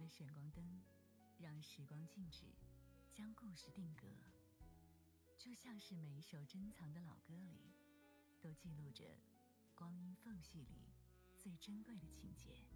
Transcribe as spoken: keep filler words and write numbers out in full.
的闪光灯，让时光静止，将故事定格。就像是每一首珍藏的老歌里，都记录着光阴缝隙里最珍贵的情节。